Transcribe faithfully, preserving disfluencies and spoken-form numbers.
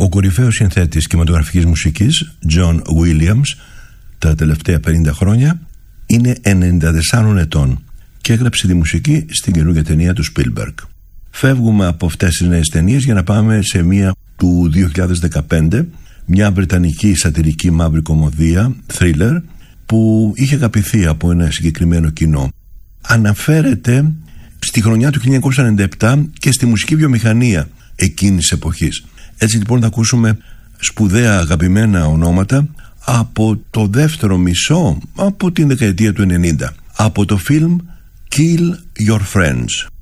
Ο κορυφαίος συνθέτης κινηματογραφικής μουσικής, John Williams, τα τελευταία πενήντα χρόνια είναι ενενήντα τεσσάρων ετών και έγραψε τη μουσική στην καινούργια ταινία του Spielberg. Φεύγουμε από αυτές τις νέες ταινίες για να πάμε σε μία του δύο χιλιάδες δεκαπέντε, μια βρετανική σατιρική μαύρη κωμωδία, thriller, που είχε αγαπηθεί από ένα συγκεκριμένο κοινό. Αναφέρεται στη χρονιά του χίλια εννιακόσια ενενήντα επτά και στη μουσική βιομηχανία εκείνης της εποχής. Έτσι λοιπόν θα ακούσουμε σπουδαία αγαπημένα ονόματα από το δεύτερο μισό από την δεκαετία του ενενήντα, από το φιλμ Kill Your Friends.